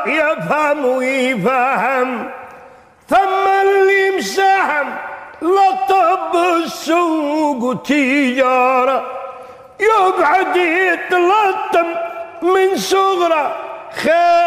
يفهم ويفهم، ثم اللي مساهم لطب السوق وتجارة يقعد يتلطم من صغره.